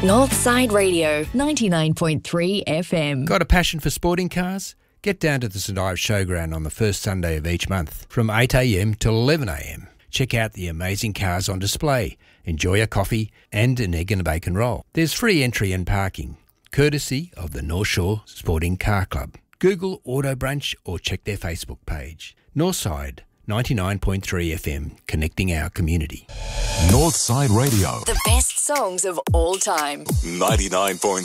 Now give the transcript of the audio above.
Northside Radio, 99.3 FM. Got a passion for sporting cars? Get down to the St Ives Showground on the first Sunday of each month from 8am till 11am. Check out the amazing cars on display, enjoy a coffee and an egg and a bacon roll. There's free entry and parking, courtesy of the North Shore Sporting Car Club. Google Auto Brunch or check their Facebook page. Northside 99.3 FM, connecting our community. Northside Radio. The best songs of all time. 99.3